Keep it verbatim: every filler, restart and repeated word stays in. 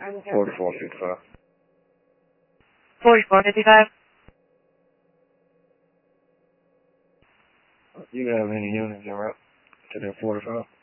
forty-four fifty-five. forty-four fifty-five. You have any units in route to that forty-five?